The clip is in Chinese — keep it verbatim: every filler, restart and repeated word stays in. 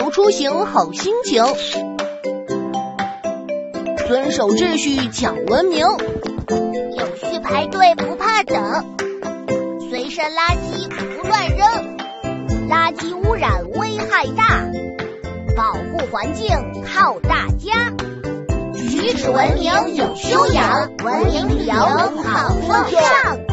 交出行好心情。遵守秩序讲文明， 有序排队不怕等，随身垃圾不乱扔，垃圾污染危害大，保护环境靠大家。举止文明有修养，文明旅游好风尚。